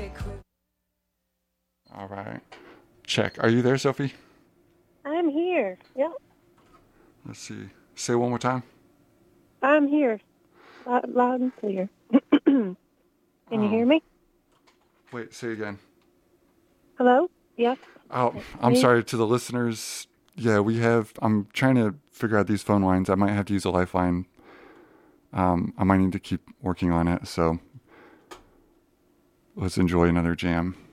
All right. Check. Are you there, Sophie? I'm here. Yep, Let's see. Say one more time. I'm here. Loud and clear. Can you hear me? Wait, say again. Hello? Yes. Oh, I'm Me? sorry to the listeners. Yeah, I'm trying to figure out these phone lines. I might have to use a lifeline. I might need to keep working on it. So let's enjoy another jam.